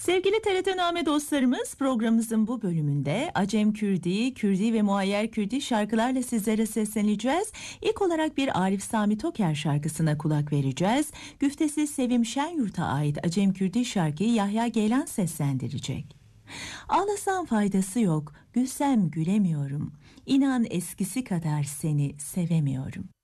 Sevgili TRT dostlarımız, programımızın bu bölümünde Acem Kürdi, Kürdi ve Muayyer Kürdi şarkılarla sizlere sesleneceğiz. İlk olarak bir Arif Sami Toker şarkısına kulak vereceğiz. Güftesi Sevim Şenyurt'a ait Acem Kürdi şarkıyı Yahya Geylan seslendirecek. Ağlasam faydası yok, gülsem gülemiyorum. İnan eskisi kadar seni sevemiyorum.